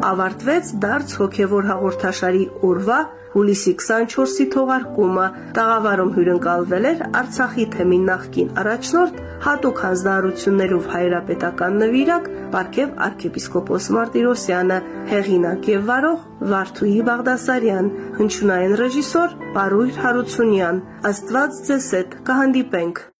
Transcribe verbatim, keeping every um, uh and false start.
ավարտվեց դարձ հոգևոր հաղորդաշարի օրվա հուլիսի քսանչորսի թողարկումը։ Տաղավարում հյուրընկալվել էր Արցախի թեմի նախկին առաջնորդ, հատուկ հանձնարարություններով հայրապետական նվիրակ Պարքև arczepiskopos Martirosyan-ը, հեղինակ եւ վարող Վարդուհի Բաղդասարյան, հնչյունային ռեժիսոր Պարույր Հարությունյան։ Աստված ձեզ հետ, կհանդիպենք։